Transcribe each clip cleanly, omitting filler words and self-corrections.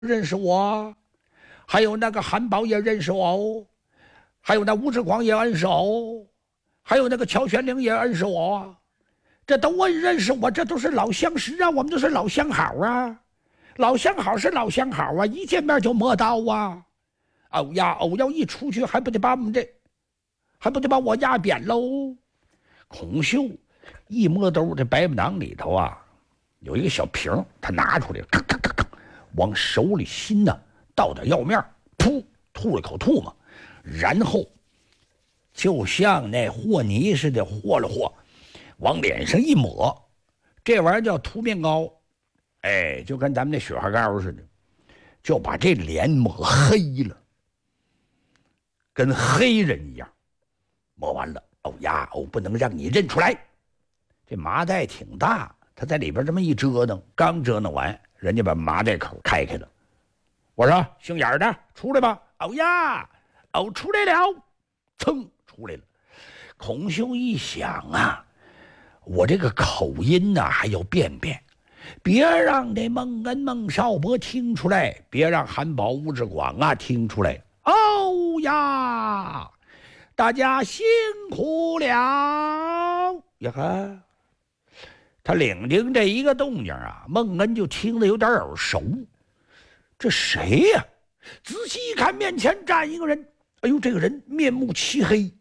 认识我，还有那个韩宝也认识我哦，还有那吴志广也认识我，还有那个乔玄龄也认识我，这都认识我，这都是老相识啊，我们都是老相好啊，老相好是老相好啊，一见面就磨刀啊。哦呀，哦要一出去还不得把我压扁喽。孔秀一摸兜，这白布囊里头啊有一个小瓶，他拿出来，咔咔咔咔，往手里心呢倒点药面，噗，吐了口唾沫，然后就像那和泥似的和了和，往脸上一抹，这玩意儿叫涂面膏，哎，就跟咱们那雪花膏似的，就把这脸抹黑了，跟黑人一样。抹完了，哦呀，哦，不能让你认出来。这麻袋挺大，他在里边这么一折腾，刚折腾完，人家把麻袋口开了。我说姓眼的出来吧。哦呀，哦出来了，噌出来了。孔秀一想啊，我这个口音呐还要变，别让这孟恩孟少伯听出来，别让韩宝吴志广啊听出来。哦呀，大家辛苦了呀哈！他领领这一个动静啊，孟恩就听得有点耳熟。这谁呀？仔细一看，面前站一个人。哎呦，这个人面目漆黑，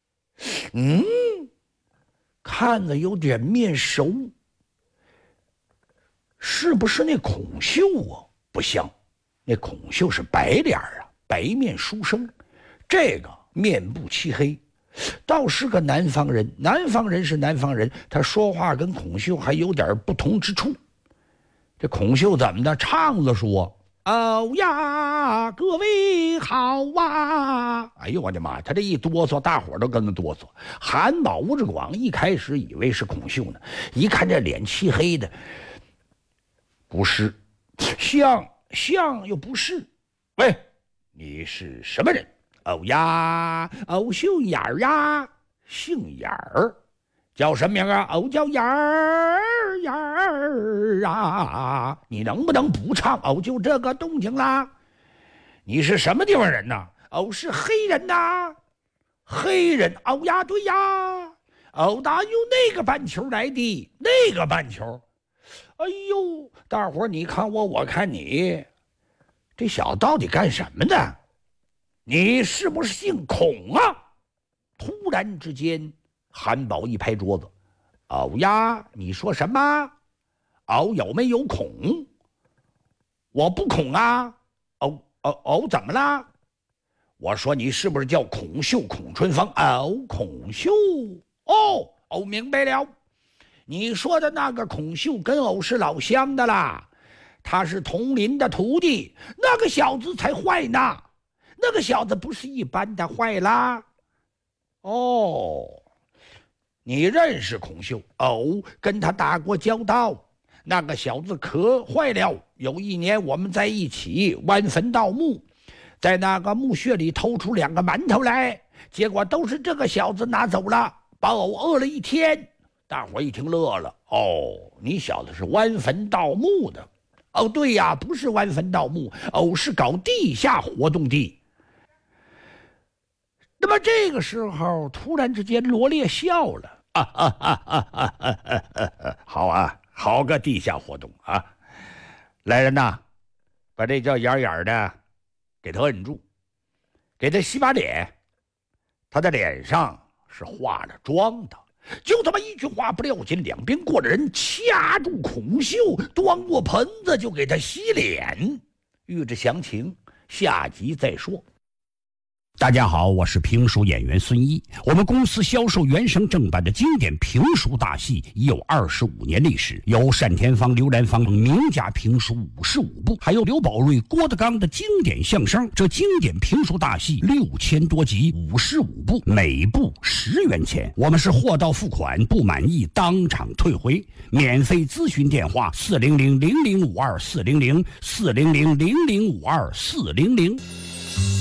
看着有点面熟，是不是那孔秀啊？不像，那孔秀是白脸啊，白面书生，这个面部漆黑，倒是个南方人。南方人是南方人，他说话跟孔秀还有点不同之处。这孔秀怎么的？唱着说：“哦呀，各位好啊！”哎呦我的妈！他这一哆嗦，大伙儿都跟着哆嗦。韩宝吴志广一开始以为是孔秀呢，一看这脸漆黑的，不是，像又不是。喂，你是什么人？哦呀，哦姓眼儿呀，姓眼儿，叫什么名啊？哦叫眼儿啊！你能不能不唱？哦就这个动静啦。你是什么地方人呐？哦是黑人呐。黑人？哦呀对呀。哦哪有那个半球来的？那个半球？哎呦，大伙儿你看我，我看你，这小子到底干什么的？你是不是姓孔啊？突然之间，韩宝一拍桌子：“哦呀，你说什么？哦有没有孔？我不孔啊！哦，怎么啦？我说你是不是叫孔秀、孔春芳？哦，孔秀，哦，明白了。你说的那个孔秀跟偶是老乡的啦，他是佟林的徒弟，那个小子才坏呢。那个小子不是一般的坏啦。哦，你认识孔秀？哦，跟他打过交道。那个小子可坏了。有一年我们在一起挖坟盗墓，在那个墓穴里偷出2个馒头来，结果都是这个小子拿走了，把偶饿了一天。大伙一听乐了。哦，你小子是挖坟盗墓的？哦，对呀，不是挖坟盗墓，偶是搞地下活动的。那么这个时候，突然之间，罗烈笑了。好啊，好个地下活动啊！来人呐，把这叫眼眼的给他摁住，给他洗把脸。他的脸上是化了妆的。就这么一句话不料紧，两边过来人掐住孔秀，端过盆子就给他洗脸。欲知详情，下集再说。 大家好，我是评书演员孙一。我们公司销售原声正版的经典评书大戏已有25年历史，有单田芳、刘兰芳名家评书55部，还有刘宝瑞、郭德纲的经典相声。这经典评书大戏6000多集，55部，每部10元钱。我们是货到付款，不满意当场退回。免费咨询电话：400-0052-400，400-0052-400。